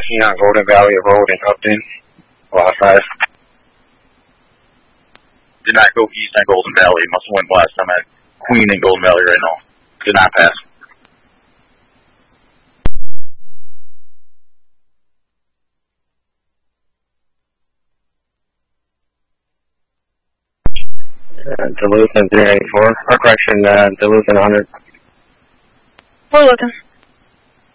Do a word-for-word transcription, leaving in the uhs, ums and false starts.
passing on Golden Valley Road in Upton, Lot five. Did not go east on Golden Valley. Must have went west. I'm at Queen and Golden Valley right now. Did not pass. Uh, Duluth and three ninety-four. Or correction, uh, Duluth and one hundred. We're looking.